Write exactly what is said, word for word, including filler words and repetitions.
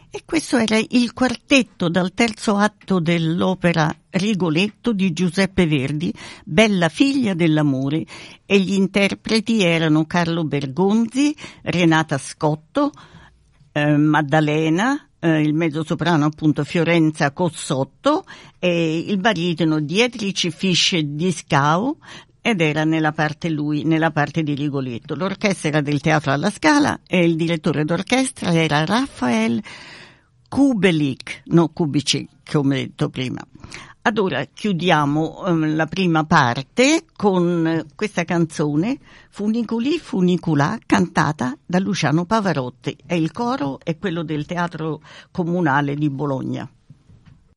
E questo era il quartetto dal terzo atto dell'opera Rigoletto di Giuseppe Verdi, Bella figlia dell'amore, e gli interpreti erano Carlo Bergonzi, Renata Scotto, eh, Maddalena, eh, il mezzosoprano appunto Fiorenza Cossotto e il baritono Dietrich Fisch-Dieskau, ed era nella parte lui, nella parte di Rigoletto. L'orchestra era del Teatro alla Scala e il direttore d'orchestra era Raphael Kubelik, no Kubicek, come detto prima. Ad ora chiudiamo um, la prima parte con uh, questa canzone, Funiculi Funiculà, cantata da Luciano Pavarotti, e il coro è quello del Teatro Comunale di Bologna.